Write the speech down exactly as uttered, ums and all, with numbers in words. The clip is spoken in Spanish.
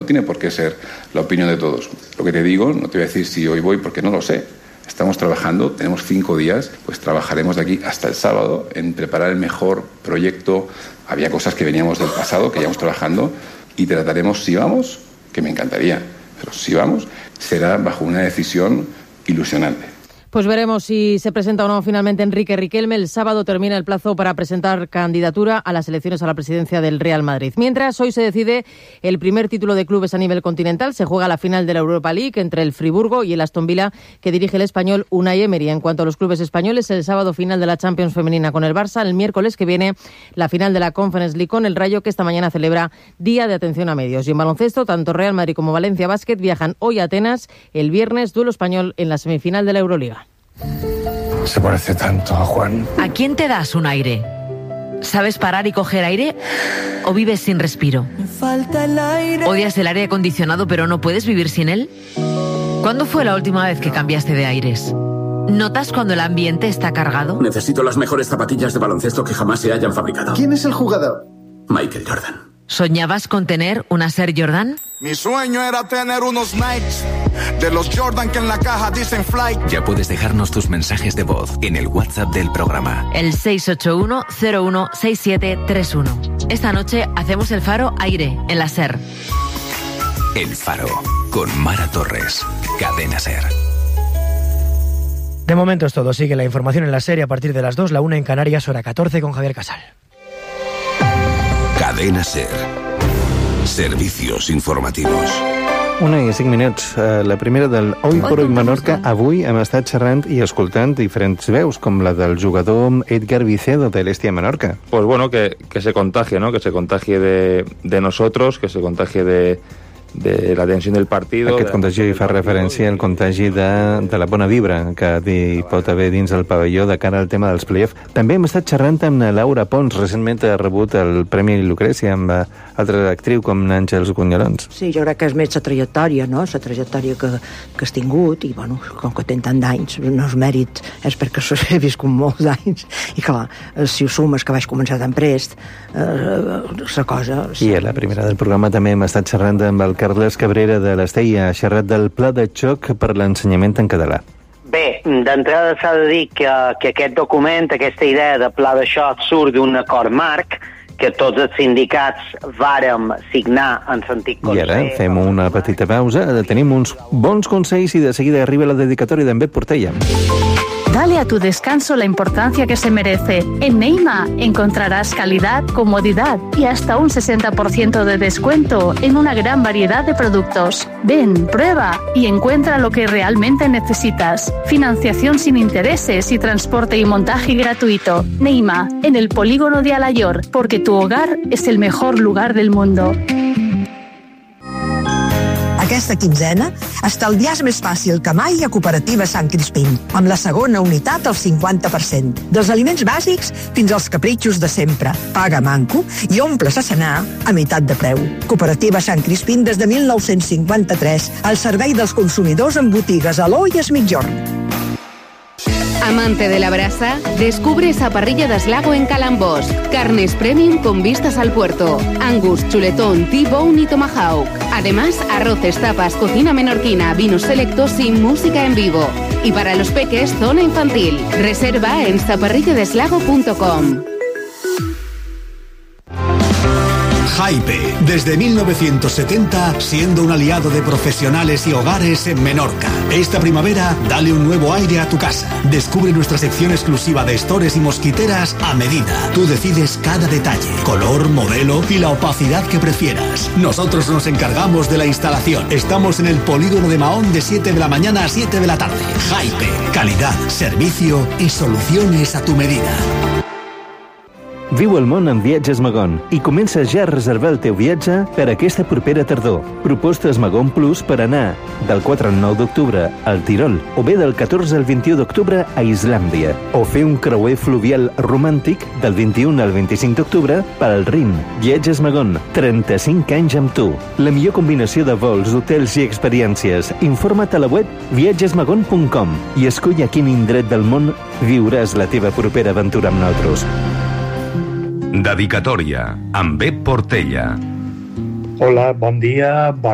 tiene por qué ser la opinión de todos. Lo que te digo, no te voy a decir si hoy voy porque no lo sé. Estamos trabajando, tenemos cinco días, pues trabajaremos de aquí hasta el sábado en preparar el mejor proyecto. Había cosas que veníamos del pasado, que íbamos trabajando, y trataremos, si vamos, que me encantaría, pero si vamos, será bajo una decisión ilusionante. Pues veremos si se presenta o no finalmente Enrique Riquelme. El sábado termina el plazo para presentar candidatura a las elecciones a la presidencia del Real Madrid. Mientras, hoy se decide el primer título de clubes a nivel continental. Se juega la final de la Europa League entre el Friburgo y el Aston Villa, que dirige el español Unai Emery. En cuanto a los clubes españoles, el sábado final de la Champions femenina con el Barça. El miércoles que viene la final de la Conference League con el Rayo, que esta mañana celebra Día de Atención a Medios. Y en baloncesto, tanto Real Madrid como Valencia Basket viajan hoy a Atenas. El viernes, duelo español en la semifinal de la Euroliga. Se parece tanto a Juan. ¿A quién te das un aire? ¿Sabes parar y coger aire? ¿O vives sin respiro? Me falta el aire. ¿Odias el aire acondicionado pero no puedes vivir sin él? ¿Cuándo fue la última vez que cambiaste de aires? ¿Notas cuando el ambiente está cargado? Necesito las mejores zapatillas de baloncesto que jamás se hayan fabricado. ¿Quién es el jugador? Michael Jordan. ¿Soñabas con tener una Air Jordan? Mi sueño era tener unos Nikes de los Jordan que en la caja dicen Flight. Ya puedes dejarnos tus mensajes de voz en el WhatsApp del programa. El seis ocho uno cero uno seis siete tres uno. Esta noche hacemos el Faro Aire en la SER. El Faro, con Mara Torres. Cadena SER. De momento es todo. Sigue la información en la SER a partir de las dos, la una en Canarias, hora catorce, con Javier Casal. Cadena SER. Servicios informativos. Una i cinc minuts. La primera del Hoy por Hoy Menorca. Avui hem estat xerrant i escoltant diferents veus, com la del jugador Edgar Vicedo de l'Estia Menorca. Pues bueno, que, que se contagie, ¿no? Que se contagie de, de nosotros, que se contagie de, de la tensió del partit. Aquest contagi fa referència al contagi de, de la bona vibra que hi pot haver dins el pavelló de cara al tema dels play-off. També hem estat xerrant amb Laura Pons, recentment ha rebut el Premi Lucrècia amb altra actriu com Àngels Gunyalons. Sí, jo crec que és més la trajectòria, no? La trajectòria que, que has tingut, i bueno, com que tenen tant d'anys, no és mèrit, és perquè he viscut molts anys, i clar, si ho sumes que vaig començar tan prest, eh, la cosa... I a la primera del programa també hem estat xerrant amb el Carles Cabrera de l'Estella, ha xerrat del pla de xoc per l'ensenyament en català. Bé, d'entrada s'ha de dir que, que aquest document, aquesta idea de pla de xoc surt d'un acord marc que tots els sindicats vàrem signar en sentit consell. I ara fem una petita pausa, tenim uns bons consells i de seguida arriba la dedicatòria d'en Bet Portella. Dale a tu descanso la importancia que se merece. En Neima encontrarás calidad, comodidad y hasta un sesenta por ciento de descuento en una gran variedad de productos. Ven, prueba y encuentra lo que realmente necesitas. Financiación sin intereses y transporte y montaje gratuito. Neima, en el polígono de Alayor, porque tu hogar es el mejor lugar del mundo. Aquesta quinzena, estalviar és més fàcil que mai a Cooperativa Sant Crispín, amb la segona unitat al cinquanta per cent. Dels aliments bàsics fins als capritxos de sempre. Paga manco i omples a cenar a meitat de preu. Cooperativa Sant Crispín des de mil nou-cents cinquanta-tres, al servei dels consumidors en botigues a l'O i es Migjorn. Amante de la brasa, descubre esa parrilla de Aslago en Calambós. Carnes premium con vistas al puerto. Angus, chuletón, T-bone y tomahawk. Además, arroces, tapas, cocina menorquina, vinos selectos y música en vivo. Y para los peques, zona infantil. Reserva en zaparrilladeslago punto com. Hype, desde mil novecientos setenta, siendo un aliado de profesionales y hogares en Menorca. Esta primavera, dale un nuevo aire a tu casa. Descubre nuestra sección exclusiva de estores y mosquiteras a medida. Tú decides cada detalle, color, modelo y la opacidad que prefieras. Nosotros nos encargamos de la instalación. Estamos en el polígono de Mahón de siete de la mañana a siete de la tarde. Hype, calidad, servicio y soluciones a tu medida. Viu el món amb Viatges Magon i comença ja a reservar el teu viatge per aquesta propera tardor. Propostes Magon Plus per anar del quatre al nou d'octubre al Tirol o bé del catorze al vint-i-u d'octubre a Islàndia o fer un creuer fluvial romàntic del vint-i-un al vint-i-cinc d'octubre per al Rin. Viatges Magon, trenta-cinc anys amb tu. La millor combinació de vols, hotels i experiències. Informa't a la web viatges magon punt com i escull a quin indret del món viuràs la teva propera aventura amb nosaltres. Dedicatòria amb Bet Portella. Hola, bon dia, bon